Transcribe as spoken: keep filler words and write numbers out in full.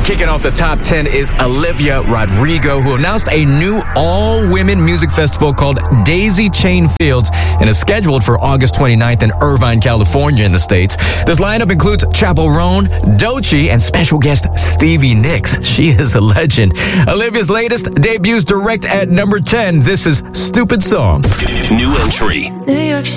Kicking off the top ten is Olivia Rodrigo, who announced a new all-women music festival called Daisy Chain Fields and is scheduled for August twenty-ninth in Irvine, California in the States. This lineup includes Chappell Roan, Doechii, and special guest Stevie Nicks. She is a legend. Olivia's latest debuts direct at number ten. This is Stupid Song. New entry. New York